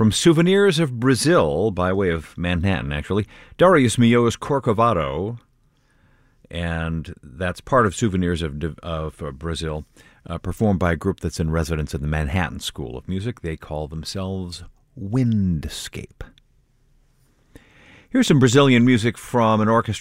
From Souvenirs of Brazil, by way of Manhattan, actually, Darius Milhaud's Corcovado, and that's part of Souvenirs of Brazil, performed by a group that's in residence in the Manhattan School of Music. They call themselves Windscape. Here's some Brazilian music from an orchestra